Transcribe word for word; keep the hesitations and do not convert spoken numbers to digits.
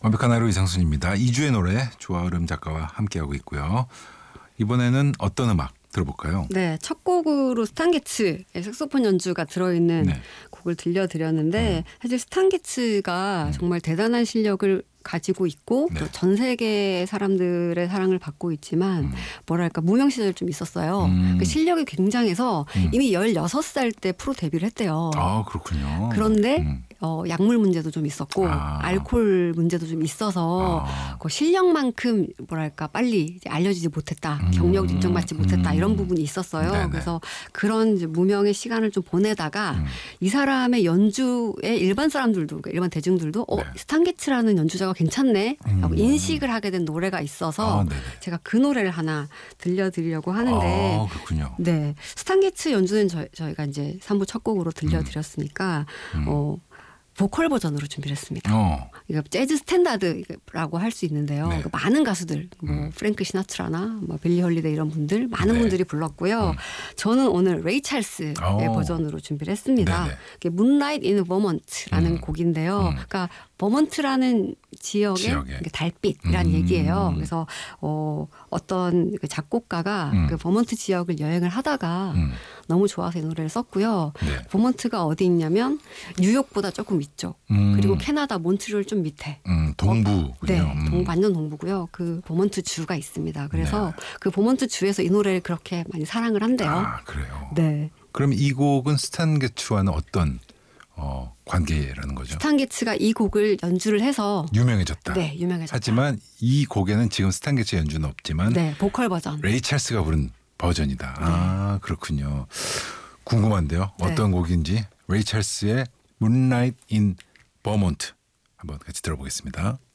완벽한 하루 이상순입니다. 이 주의 노래 조아름 작가와 함께하고 있고요. 이번에는 어떤 음악 들어볼까요? 네, 첫 곡으로 스탄게츠의 색소폰 연주가 들어있는 네. 곡을 들려드렸는데 음. 사실 스탄게츠가 음. 정말 대단한 실력을 가지고 있고 네. 또 전 세계 사람들의 사랑을 받고 있지만 음. 뭐랄까 무명 시절 좀 있었어요. 음. 그 실력이 굉장해서 음. 이미 열여섯 살 때 프로 데뷔를 했대요. 아, 그렇군요. 그런데 음. 어, 약물 문제도 좀 있었고 아. 알코올 문제도 좀 있어서 아. 그 실력만큼 뭐랄까 빨리 이제 알려지지 못했다. 음. 경력 인정받지 못했다. 음. 이런 부분이 있었어요. 네네. 그래서 그런 이제 무명의 시간을 좀 보내다가 음. 이 사람의 연주에 일반 사람들도 그러니까 일반 대중들도 어, 네. 스탄게츠라는 연주자가 괜찮네 라고 음. 인식을 하게 된 노래가 있어서 아, 네네. 제가 그 노래를 하나 들려드리려고 하는데 아, 그렇군요. 네, 스탄게츠 연주는 저, 저희가 이제 삼 부 첫 곡으로 들려드렸으니까 음. 어, 보컬 버전으로 준비를 했습니다. 어. 이거 재즈 스탠다드라고 할 수 있는데요. 네. 그 많은 가수들, 뭐 음. 프랭크 시나트라나, 뭐 빌리 홀리데이 이런 분들 많은 네. 분들이 불렀고요. 음. 저는 오늘 레이 찰스의 오. 버전으로 준비를 했습니다. 네네. 이게 Moonlight in Vermont라는 음. 곡인데요. 음. 그러니까 버먼트라는 지역의 지역에. 달빛이란 음. 얘기예요. 그래서 어, 어떤 그 작곡가가 음. 그 버먼트 지역을 여행을 하다가 음. 너무 좋아서 이 노래를 썼고요. 네. 버먼트가 어디 있냐면 뉴욕보다 조금 위쪽 음. 그리고 캐나다 몬트리올 좀 밑에. 음, 동부군요. 네, 음. 동, 완전 동부고요. 그 버먼트 주가 있습니다. 그래서 네. 그 버먼트 주에서 이 노래를 그렇게 많이 사랑을 한대요. 아, 그래요. 네, 그럼 이 곡은 스탄게츠와는 어떤 어, 관계라는 거죠? 스탄게츠가 이 곡을 연주를 해서 유명해졌다. 네, 유명해졌다. 하지만 이 곡에는 지금 스탄게츠 연주는 없지만 네, 보컬 버전. 레이 찰스가 부른 버전이다. 아, 그렇군요. 궁금한데요. 네. 어떤 곡인지 레이 찰스의 Moonlight in Vermont 한번 같이 들어보겠습니다.